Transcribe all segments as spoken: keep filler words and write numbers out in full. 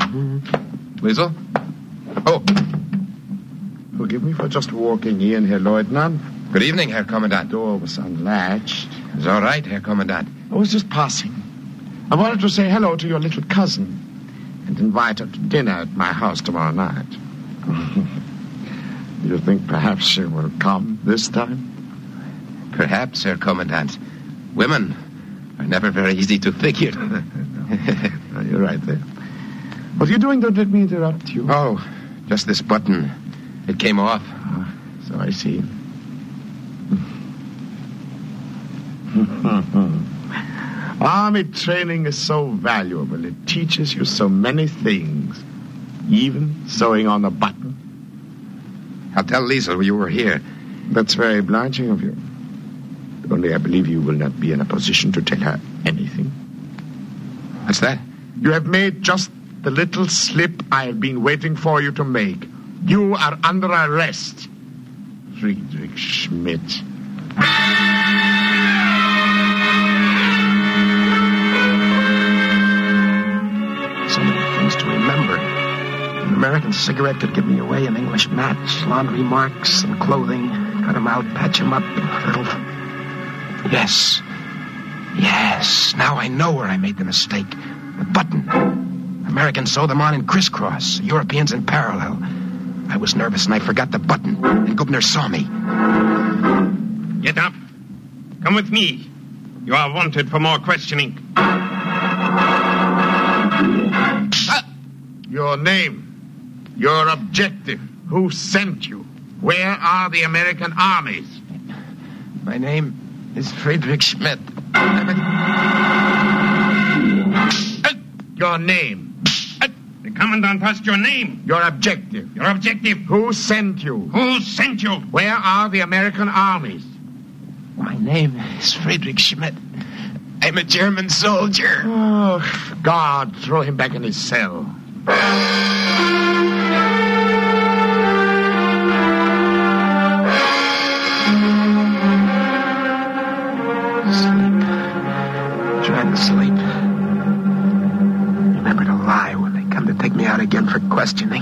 Liesel? Oh. Forgive me for just walking in, Herr Leutnant. Good evening, Herr Kommandant. The door was unlatched. It's all right, Herr Kommandant. I was just passing. I wanted to say hello to your little cousin and invite her to dinner at my house tomorrow night. Do you think perhaps she will come this time? Perhaps, Herr Kommandant. Women are never very easy to figure. No, you're right there. What are you doing? Don't let me interrupt you. Oh, just this button. It came off. Oh, so I see. Army training is so valuable. It teaches you so many things. Even sewing on a button. I'll tell Liesel you were here. That's very obliging of you. Only I believe you will not be in a position to tell her anything. What's that? You have made just the little slip I have been waiting for you to make. You are under arrest. Friedrich Schmidt. So many things to remember. An American cigarette could give me away, an English match, laundry marks, and clothing. Cut them out, patch them up a little. Yes. Yes. Now I know where I made the mistake. The button. Americans sew them on in crisscross. Europeans in parallel. I was nervous and I forgot the button. And Gubner saw me. Get up. Come with me. You are wanted for more questioning. Ah! Your name. Your objective. Who sent you? Where are the American armies? My name is Friedrich Schmidt. Uh, your name. The Commandant asked your name. Your objective. Your objective. Who sent you? Who sent you? Where are the American armies? My name is Friedrich Schmidt. I'm a German soldier. Oh, God, throw him back in his cell. Sleep. Trying to sleep. Remember to lie when they come to take me out again for questioning.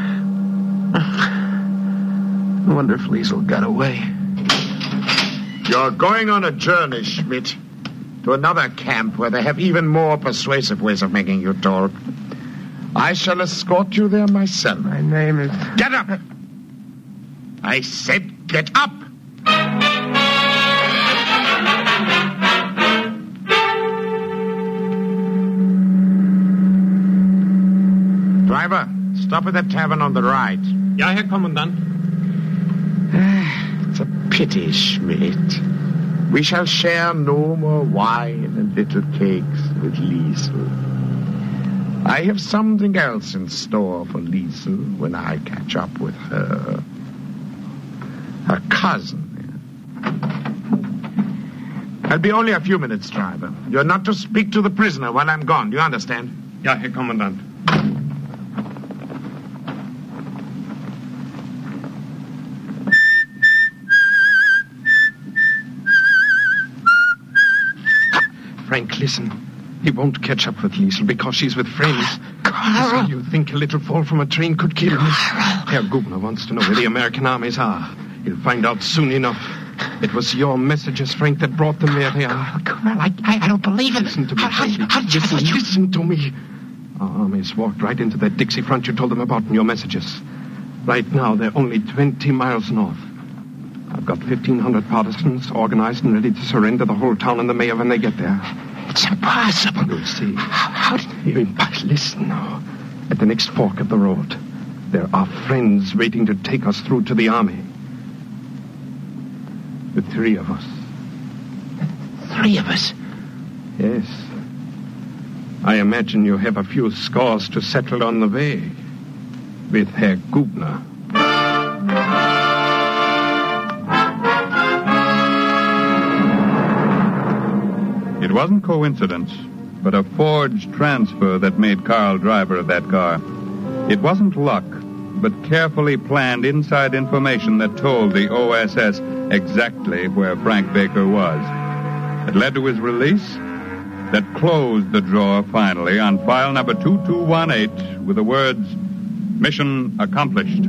I wonder if Liesel got away. You're going on a journey, Schmidt, to another camp where they have even more persuasive ways of making you talk. I shall escort you there myself. My name is... Get up! I said get up! Driver, stop at that tavern on the right. Ja, Herr Kommandant. It's a pity, Schmidt. We shall share no more wine and little cakes with Liesel. I have something else in store for Liesel when I catch up with her. Her cousin. I'll be only a few minutes, driver. You're not to speak to the prisoner while I'm gone. Do you understand? Ja, Herr Kommandant. Frank, listen. He won't catch up with Liesel because she's with friends. Carl. So you think a little fall from a train could kill me? Herr Gubner wants to know where the American armies are. He'll find out soon enough. It was your messages, Frank, that brought them where they are. Carl, I, I, I don't believe it. Listen to me, How, how, baby. how did you... Listen, you... listen to me. Our armies walked right into that Dixie front you told them about in your messages. Right now, they're only twenty miles north. I've got fifteen hundred partisans organized and ready to surrender the whole town and the mayor when they get there. It's impossible. You'll see. How, how did... You listen now. At the next fork of the road, there are friends waiting to take us through to the army. The three of us. Three of us? Yes. I imagine you have a few scores to settle on the way. With Herr Gubner. It wasn't coincidence, but a forged transfer that made Carl driver of that car. It wasn't luck, but carefully planned inside information that told the O S S exactly where Frank Baker was. It led to his release that closed the drawer finally on file number two two one eight with the words, "Mission accomplished."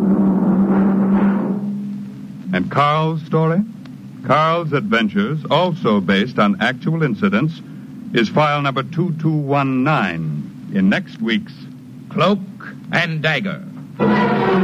And Carl's story? Carl's Adventures, also based on actual incidents, is file number two two one nine in next week's Cloak and Dagger.